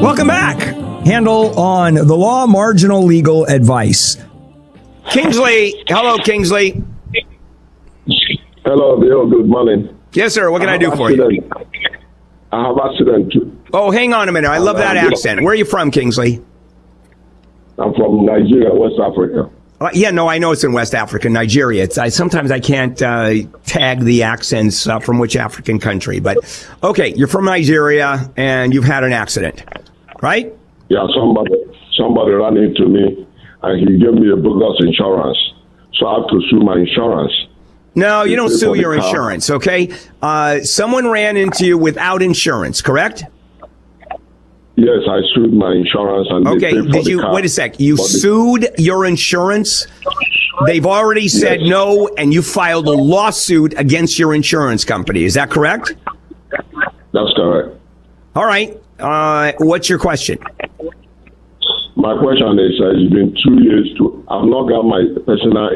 Welcome back. Handle on the law, marginal legal advice. Kingsley. Hello, Kingsley. Hello, Bill. Good morning. Yes, sir. What can I do for you? I have accident too. Oh, hang on a minute. I love that accent. Where are you from, Kingsley? I'm from Nigeria, West Africa. Yeah, no, I know it's in West Africa, Nigeria. Sometimes I can't tag the accents from which African country. But, okay, you're from Nigeria, and you've had an accident, right? Yeah, somebody ran into me, and he gave me a bogus insurance. So I have to sue my insurance. No, you don't sue your insurance, okay? Someone ran into you without insurance, correct? Yes, I sued my insurance. And okay, did you, wait a sec, you sued your insurance? They've already said no, and you filed a lawsuit against your insurance company. Is that correct? That's correct. All right. What's your question? My question is, it's been 2 years I've not got my personal